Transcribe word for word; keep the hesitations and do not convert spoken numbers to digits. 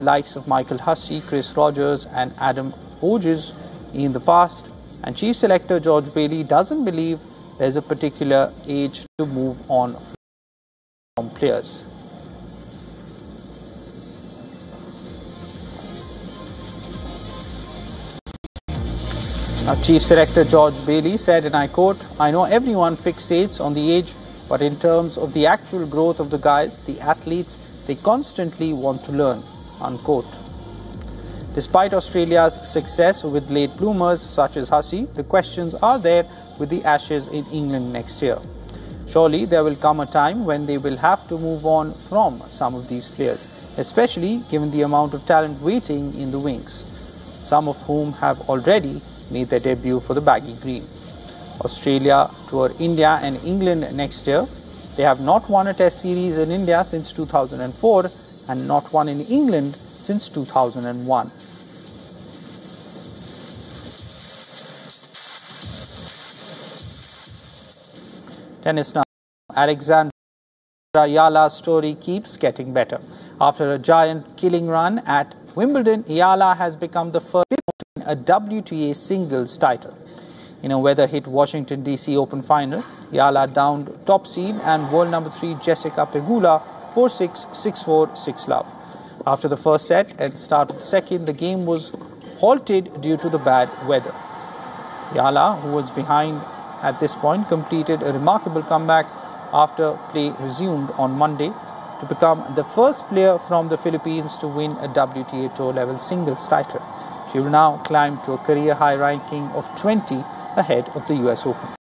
likes of Michael Hussey, Chris Rogers and Adam Hodges in the past, and Chief Selector George Bailey doesn't believe there's a particular age to move on from players. Now, Chief Selector George Bailey said, and I quote, "I know everyone fixates on the age, but in terms of the actual growth of the guys, the athletes, they constantly want to learn," unquote. Despite Australia's success with late bloomers such as Hussey, the questions are there with the Ashes in England next year. Surely there will come a time when they will have to move on from some of these players, especially given the amount of talent waiting in the wings, some of whom have already made their debut for the baggy green. Australia tour India and England next year. They have not won a Test series in India since two thousand four and not won in England since two thousand one. Tennis now. Alexandra Yala's story keeps getting better. After a giant killing run at Wimbledon, Yala has become the first to win a W T A singles title. In a weather-hit Washington D C Open final, Yala downed top seed and world number three Jessica Pegula four six, six four, six love. After the first set and start of the second, the game was halted due to the bad weather. Yala, who was behind at this point, completed a remarkable comeback after play resumed on Monday to become the first player from the Philippines to win a W T A Tour level singles title. She will now climb to a career high ranking of twenty ahead of the U S Open.